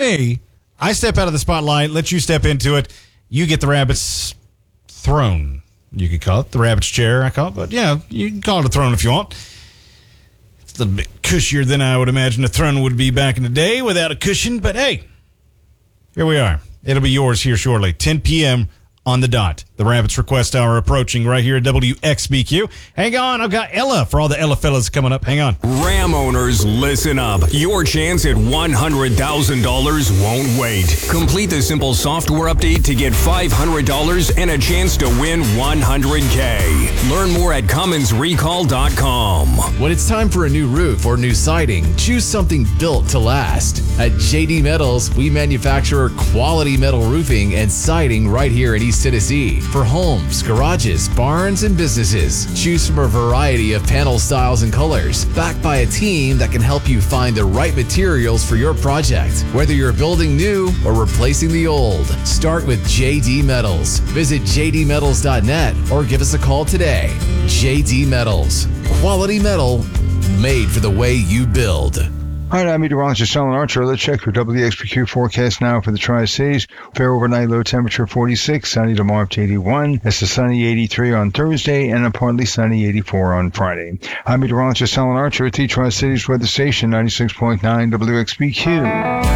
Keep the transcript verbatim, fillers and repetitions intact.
me, I step out of the spotlight, let you step into it. You get the rabbit's throne. You could call it the rabbit's chair, I call it. But, yeah, you can call it a throne if you want. It's a little bit cushier than I would imagine a throne would be back in the day without a cushion. But, hey, here we are. It'll be yours here shortly. ten p.m. on the dot. The Rabbits Request Hour approaching right here at W X B Q. Hang on, I've got Ella for all the Ella fellas coming up. Hang on. Ram owners, listen up. Your chance at one hundred thousand dollars won't wait. Complete the simple software update to get five hundred dollars and a chance to win one hundred K. Learn more at Cummins Recall dot com. When it's time for a new roof or new siding, choose something built to last. At J D Metals, we manufacture quality metal roofing and siding right here in East Tennessee. For homes, garages, barns, and businesses, choose from a variety of panel styles and colors, backed by a team that can help you find the right materials for your project. Whether you're building new or replacing the old, start with J D Metals. Visit j d metals dot net or give us a call today. J D Metals. Quality metal made for the way you build. Hi, I'm meteorologist Alan Archer. Let's check your W X P Q forecast now for the Tri-Cities. Fair overnight low temperature forty-six, sunny tomorrow up to eighty-one. It's a sunny eighty-three on Thursday and a partly sunny eighty-four on Friday. I'm meteorologist Alan Archer at the Tri-Cities weather station ninety-six point nine W X B Q.